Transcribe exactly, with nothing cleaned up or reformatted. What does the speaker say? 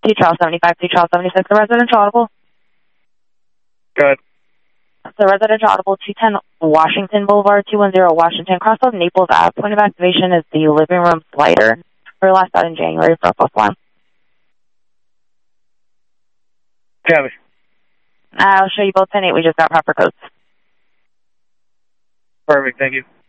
T Charles seventy-five, T Charles seventy-six, the residential audible. Good. The residential audible two ten Washington Boulevard, two ten Washington, cross of Naples Ave. Point of activation is the living room slider. For last out in January for plus one. Copy. I'll show you both ten eight. We just got proper codes. Perfect. Thank you.